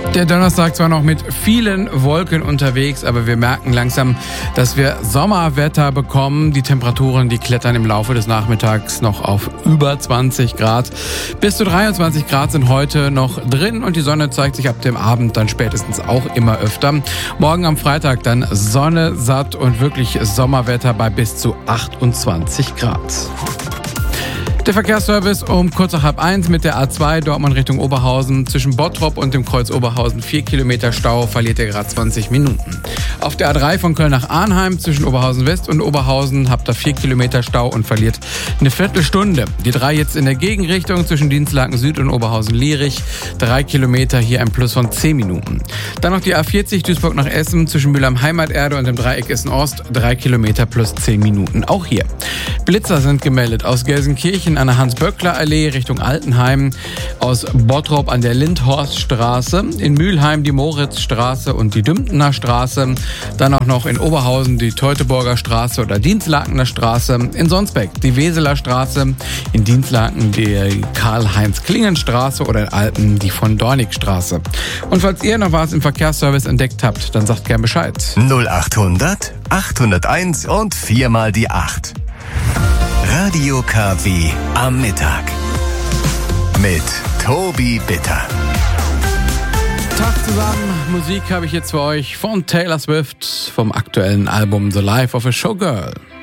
Der Donnerstag zwar noch mit vielen Wolken unterwegs, aber wir merken langsam, dass wir Sommerwetter bekommen. Die Temperaturen, die klettern im Laufe des Nachmittags noch auf über 20 Grad. Bis zu 23 Grad sind heute noch drin und die Sonne zeigt sich ab dem Abend dann spätestens auch immer öfter. Morgen am Freitag dann Sonne, satt und wirklich Sommerwetter bei bis zu 28 Grad. Der Verkehrsservice um kurz nach 12:30 mit der A2 Dortmund Richtung Oberhausen. Zwischen Bottrop und dem Kreuz Oberhausen 4 Kilometer Stau, verliert ihr gerade 20 Minuten. Auf der A3 von Köln nach Arnheim zwischen Oberhausen West und Oberhausen habt ihr 4 Kilometer Stau und verliert eine Viertelstunde. Die 3 jetzt in der Gegenrichtung zwischen Dinslaken Süd und Oberhausen-Lierich. 3 Kilometer, hier ein Plus von 10 Minuten. Dann noch die A40 Duisburg nach Essen zwischen Mülheim Heimaterde und dem Dreieck Essen-Ost. 3 Kilometer plus 10 Minuten. Auch hier. Blitzer sind gemeldet aus Gelsenkirchen an der Hans-Böckler-Allee Richtung Altenheim, aus Bottrop an der Lindhorststraße, in Mülheim die Moritzstraße und die Dümtener Straße, dann auch noch in Oberhausen die Teutoburger Straße oder Dinslakener Straße, in Sonsbeck die Weseler Straße, in Dinslaken die Karl-Heinz-Klingen-Straße oder in Alten die von Dornig-Straße. Und falls ihr noch was im Verkehrsservice entdeckt habt, dann sagt gern Bescheid. 0800 801 und 4 mal die 8. Radio KW am Mittag mit Tobi Bitter. Tag zusammen, Musik habe ich jetzt für euch von Taylor Swift vom aktuellen Album The Life of a Showgirl.